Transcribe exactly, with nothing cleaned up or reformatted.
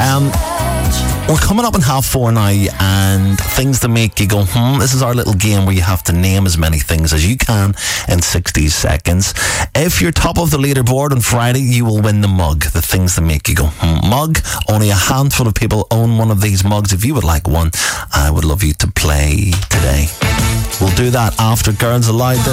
Um, we're coming up in half four now, and things that make you go, hmm, this is our little game where you have to name as many things as you can in sixty seconds. If you're top of the leaderboard on Friday, you will win the mug, the things that make you go, hmm, mug. Only a handful of people own one of these mugs. If you would like one, I would love you to play today. We'll do that after Girls Aloud.